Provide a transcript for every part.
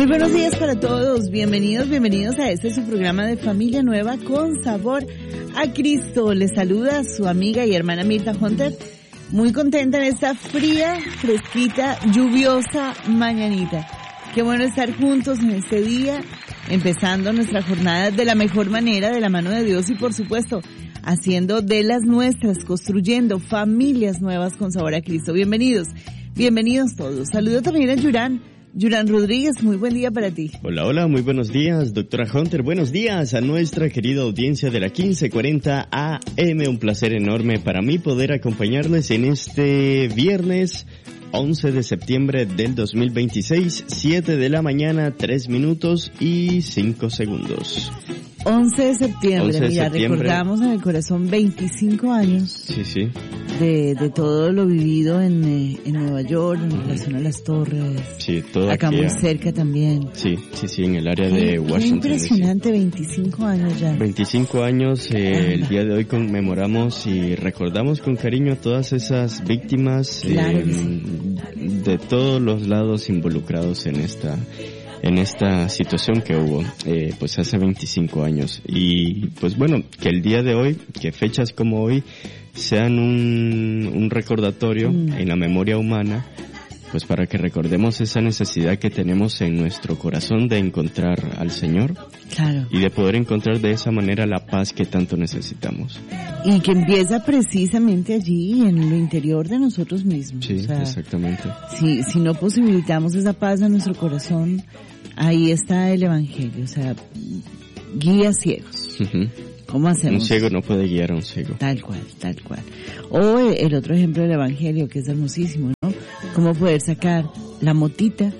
Muy buenos días para todos, bienvenidos a este su programa de Familia Nueva con Sabor a Cristo. Les saluda su amiga y hermana Mirta Hunter, muy contenta en esta fría, fresquita, lluviosa mañanita. Qué bueno estar juntos en este día, empezando nuestra jornada de la mejor manera, de la mano de Dios y por supuesto, haciendo de las nuestras, construyendo familias nuevas con Sabor a Cristo. Bienvenidos todos. Saludo también a Yuran Rodríguez, muy buen día para ti. Hola, muy buenos días, doctora Hunter. Buenos días a nuestra querida audiencia de la 1540 AM. Un placer enorme para mí poder acompañarles en este viernes 11 de septiembre del 2026, 7 de la mañana, 3 minutos y 5 segundos. 11 de septiembre, recordamos en el corazón 25 años. Sí. De todo lo vivido en Nueva York, en relación a las torres. Sí, todo acá aquí, muy cerca también. Sí, en el área de Washington. Qué impresionante, 25 años ya. 25 años, el día de hoy conmemoramos y recordamos con cariño a todas esas víctimas, claro que sí, de todos los lados involucrados en esta situación que hubo, pues hace 25 años. Y pues bueno, que el día de hoy, que fechas como hoy, sean un recordatorio en la memoria humana, pues para que recordemos esa necesidad que tenemos en nuestro corazón de encontrar al Señor. Claro. Y de poder encontrar de esa manera la paz que tanto necesitamos. Y que empieza precisamente allí, en lo interior de nosotros mismos. Sí, o sea, exactamente. Si no posibilitamos esa paz en nuestro corazón, ahí está el Evangelio, o sea, guías ciegos. Uh-huh. ¿Cómo hacemos? Un ciego no puede guiar a un ciego. Tal cual. O el otro ejemplo del Evangelio, que es hermosísimo, ¿no? Cómo poder sacar la mota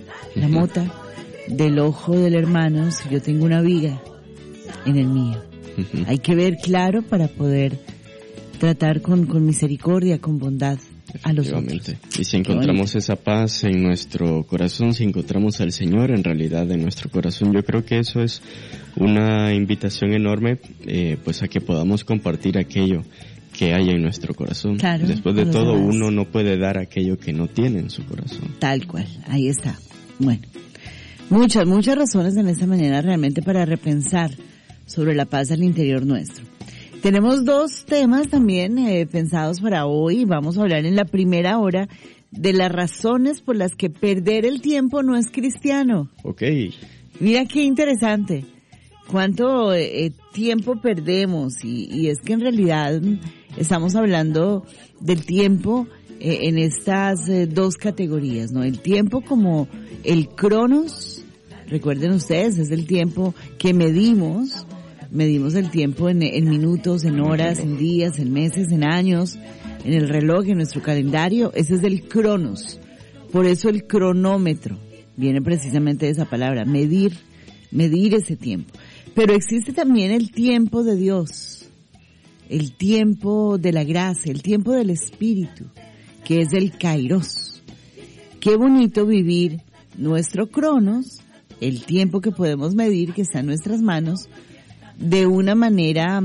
del ojo del hermano si yo tengo una viga en el mío. Uh-huh. Hay que ver claro para poder tratar con misericordia, con bondad a los otros. Y si encontramos esa paz en nuestro corazón, si encontramos al Señor en realidad en nuestro corazón, yo creo que eso es una invitación enorme, pues a que podamos compartir aquello que hay en nuestro corazón. Claro, después de todo, uno no puede dar aquello que no tiene en su corazón. Tal cual, ahí está. Bueno, muchas razones en esta mañana realmente para repensar sobre la paz al interior nuestro. Tenemos dos temas también pensados para hoy. Vamos a hablar en la primera hora de las razones por las que perder el tiempo no es cristiano. Okay. Mira qué interesante. Cuánto tiempo perdemos y es que en realidad estamos hablando del tiempo en estas dos categorías, ¿no? El tiempo como el cronos, recuerden ustedes, es el tiempo que medimos el tiempo en minutos, en horas, en días, en meses, en años, en el reloj, en nuestro calendario. Ese es el cronos. Por eso el cronómetro viene precisamente de esa palabra, medir ese tiempo. Pero existe también el tiempo de Dios, el tiempo de la gracia, el tiempo del Espíritu, que es el kairos. Qué bonito vivir nuestro cronos, el tiempo que podemos medir, que está en nuestras manos, de una manera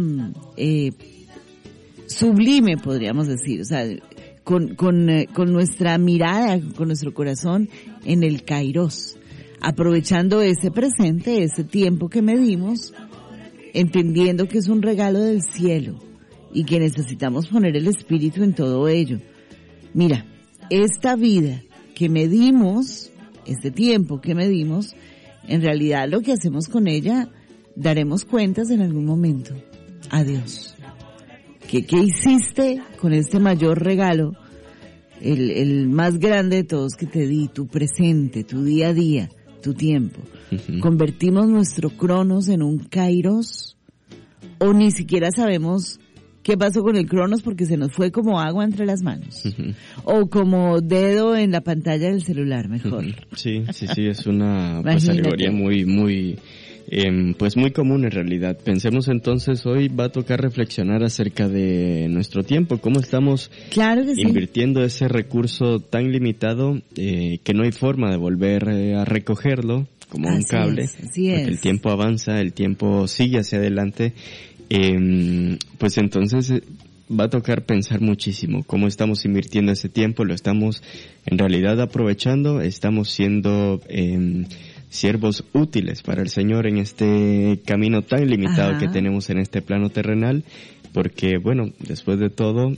sublime, podríamos decir, o sea, con nuestra mirada, con nuestro corazón en el kairos, aprovechando ese presente, ese tiempo que medimos, entendiendo que es un regalo del cielo y que necesitamos poner el Espíritu en todo ello. Mira, esta vida que medimos, este tiempo que medimos, en realidad lo que hacemos con ella, daremos cuentas en algún momento a Dios. ¿Qué hiciste con este mayor regalo? El más grande de todos que te di, tu presente, tu día a día, tu tiempo. Uh-huh. ¿Convertimos nuestro cronos en un kairos? ¿O ni siquiera sabemos qué pasó con el cronos porque se nos fue como agua entre las manos? Uh-huh. O como dedo en la pantalla del celular, mejor. Uh-huh. Sí, es una alegoría muy pues muy común en realidad. Pensemos entonces, hoy va a tocar reflexionar acerca de nuestro tiempo, cómo estamos invirtiendo ese recurso tan limitado que no hay forma de volver a recogerlo como un cable, porque el tiempo avanza, el tiempo sigue hacia adelante, pues entonces va a tocar pensar muchísimo cómo estamos invirtiendo ese tiempo, lo estamos en realidad aprovechando, estamos siendo siervos útiles para el Señor en este camino tan limitado que tenemos en este plano terrenal, porque bueno, después de todo,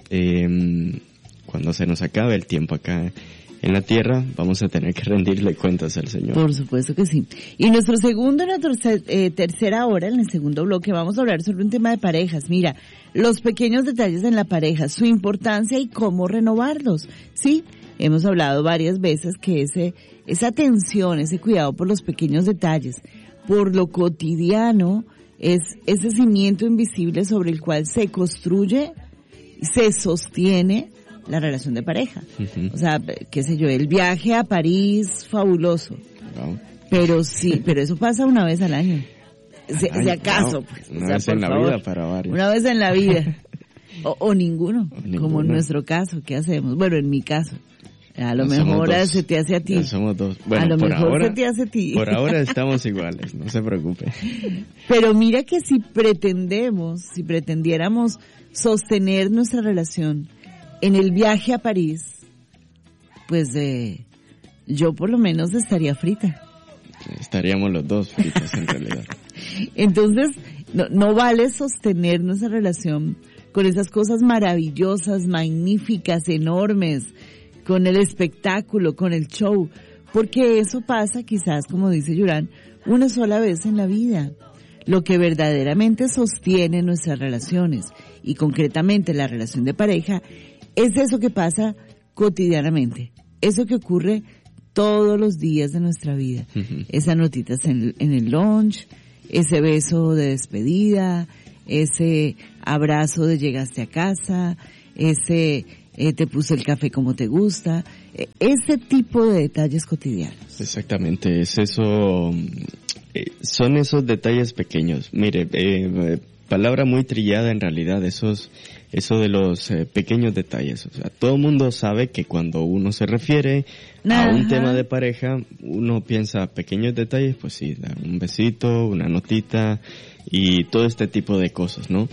cuando se nos acabe el tiempo acá en la tierra, vamos a tener que rendirle cuentas al Señor. Por supuesto que sí. Y nuestra tercera hora, en el segundo bloque, vamos a hablar sobre un tema de parejas. Mira, los pequeños detalles en la pareja, su importancia y cómo renovarlos. Sí, hemos hablado varias veces que esa atención, ese cuidado por los pequeños detalles, por lo cotidiano, es ese cimiento invisible sobre el cual se construye, se sostiene la relación de pareja. Uh-huh. O sea, qué sé yo, el viaje a París, fabuloso. Wow. Pero sí, pero eso pasa una vez al año. Si acaso, pues. Una vez en la vida para varios. Una vez en la vida. O ninguno, como en nuestro caso. ¿Qué hacemos? Bueno, en mi caso. A lo mejor se te hace a ti. Somos dos. Bueno, a lo por mejor ahora, se te hace a ti. Por ahora estamos iguales, no se preocupe. Pero mira que si pretendiéramos sostener nuestra relación en el viaje a París, pues yo por lo menos estaría frita. Estaríamos los dos fritos en realidad. Entonces, no vale sostener nuestra relación con esas cosas maravillosas, magníficas, enormes, con el espectáculo, con el show, porque eso pasa quizás, como dice Yurán, una sola vez en la vida. Lo que verdaderamente sostiene nuestras relaciones, y concretamente la relación de pareja, es eso que pasa cotidianamente, eso que ocurre todos los días de nuestra vida. Uh-huh. Esas notitas en el lunch, ese beso de despedida, ese abrazo de llegaste a casa, ese te puse el café como te gusta, ese tipo de detalles cotidianos. Exactamente, es eso, son esos detalles pequeños. Mire, palabra muy trillada en realidad, eso de los pequeños detalles. O sea, todo el mundo sabe que cuando uno se refiere a un tema de pareja, uno piensa pequeños detalles, pues sí, un besito, una notita y todo este tipo de cosas, ¿no?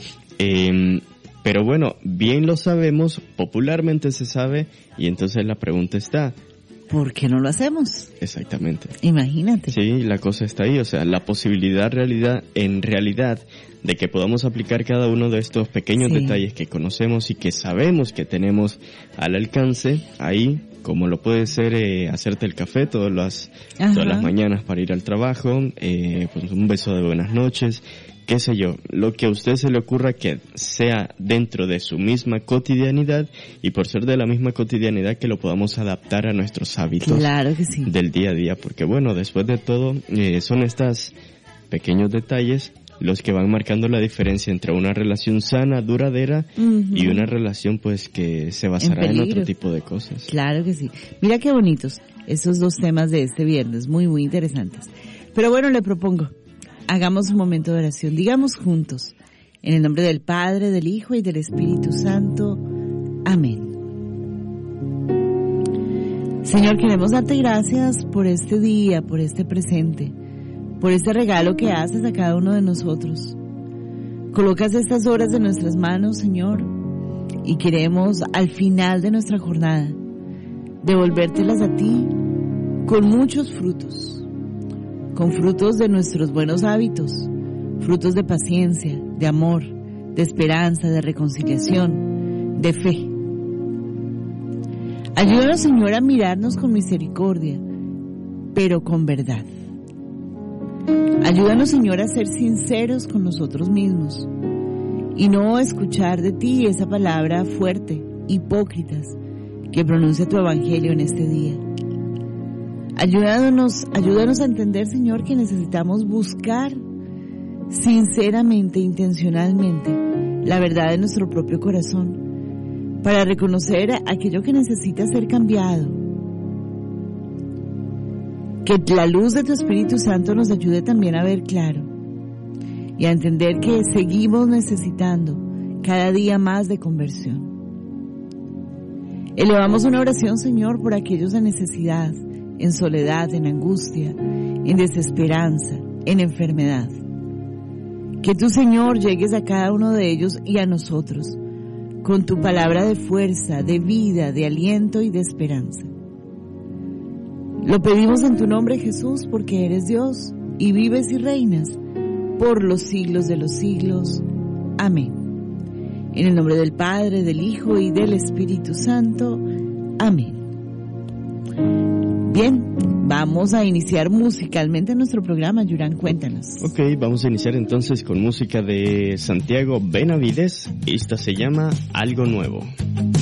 Pero bueno, bien lo sabemos, popularmente se sabe, y entonces la pregunta está, ¿por qué no lo hacemos? Exactamente. Imagínate. Sí, la cosa está ahí, o sea, la posibilidad en realidad de que podamos aplicar cada uno de estos pequeños detalles que conocemos y que sabemos que tenemos al alcance, ahí, como lo puede ser hacerte el café todas las mañanas para ir al trabajo, pues un beso de buenas noches, qué sé yo, lo que a usted se le ocurra que sea dentro de su misma cotidianidad, y por ser de la misma cotidianidad que lo podamos adaptar a nuestros hábitos del día a día, porque bueno, después de todo son estos pequeños detalles los que van marcando la diferencia entre una relación sana, duradera, y una relación pues que se basará en otro tipo de cosas. Claro que sí. Mira qué bonitos esos dos temas de este viernes, muy muy interesantes. Pero bueno, le propongo, hagamos un momento de oración, digamos juntos, en el nombre del Padre, del Hijo y del Espíritu Santo. Amén. Señor, queremos darte gracias por este día, por este presente, por este regalo que haces a cada uno de nosotros. Colocas estas horas en nuestras manos, Señor, y queremos al final de nuestra jornada devolvértelas a ti con muchos frutos, con frutos de nuestros buenos hábitos, frutos de paciencia, de amor, de esperanza, de reconciliación, de fe. Ayúdanos, Señor, a mirarnos con misericordia, pero con verdad. Ayúdanos, Señor, a ser sinceros con nosotros mismos y no escuchar de ti esa palabra fuerte, hipócritas, que pronuncia tu evangelio en este día. Ayúdanos a entender, Señor, que necesitamos buscar sinceramente, intencionalmente, la verdad de nuestro propio corazón para reconocer aquello que necesita ser cambiado. Que la luz de tu Espíritu Santo nos ayude también a ver claro y a entender que seguimos necesitando cada día más de conversión. Elevamos una oración, Señor, por aquellos en necesidad, en soledad, en angustia, en desesperanza, en enfermedad. Que tú, Señor, llegues a cada uno de ellos y a nosotros con tu palabra de fuerza, de vida, de aliento y de esperanza. Lo pedimos en tu nombre, Jesús, porque eres Dios y vives y reinas por los siglos de los siglos. Amén. En el nombre del Padre, del Hijo y del Espíritu Santo. Amén. Bien, vamos a iniciar musicalmente nuestro programa. Yurán, cuéntanos. Ok, vamos a iniciar entonces con música de Santiago Benavides. Esta se llama Algo Nuevo.